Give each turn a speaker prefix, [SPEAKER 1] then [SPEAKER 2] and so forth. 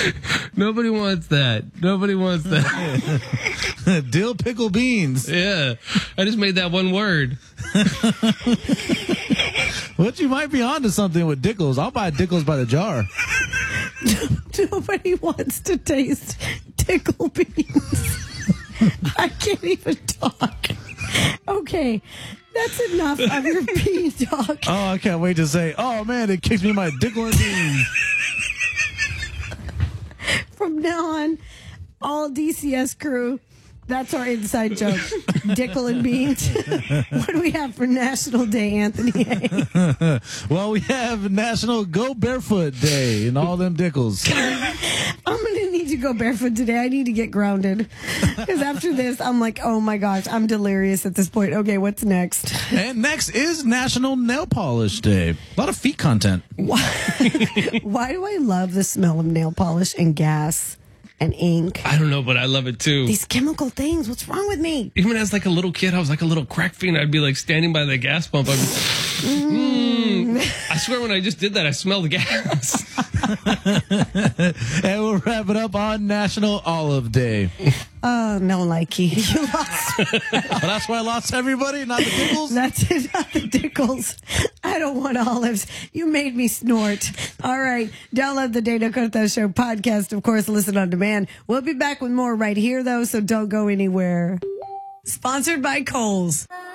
[SPEAKER 1] Nobody wants that. Nobody wants that.
[SPEAKER 2] Dill pickle beans.
[SPEAKER 1] Yeah. I just made that one word.
[SPEAKER 2] What, you might be onto something with Dickles. I'll buy Dickles by the jar.
[SPEAKER 3] Nobody wants to taste tickle beans. I can't even talk. Okay, that's enough of your bean talk.
[SPEAKER 2] Oh, I can't wait to say, oh man, it kicked me my Dickle and beans.
[SPEAKER 3] From now on, all DCS crew, that's our inside joke. Dickle and beans. What do we have for National Day, Anthony?
[SPEAKER 2] Well, we have National Go Barefoot Day and all them Dickles.
[SPEAKER 3] I'm going to need to go barefoot today. I need to get grounded. Because after this, I'm like, oh my gosh, I'm delirious at this point. Okay, what's next?
[SPEAKER 2] And next is National Nail Polish Day. A lot of feet content.
[SPEAKER 3] Why do I love the smell of nail polish and gas and ink?
[SPEAKER 1] I don't know, but I love it too.
[SPEAKER 3] These chemical things. What's wrong with me?
[SPEAKER 1] Even as like a little kid, I was like a little crack fiend. I'd be like standing by the gas pump. I'd be, I swear when I just did that, I smelled gas.
[SPEAKER 2] And we'll wrap it up on National Olive Day.
[SPEAKER 3] Oh, no, likey. You lost.
[SPEAKER 2] Well, that's why I lost everybody, not the Dickles.
[SPEAKER 3] That's it, not the Dickles. I don't want olives. You made me snort. All right. Download the Dana Cortez Show podcast. Of course, listen on demand. We'll be back with more right here, though, so don't go anywhere. Sponsored by Kohl's.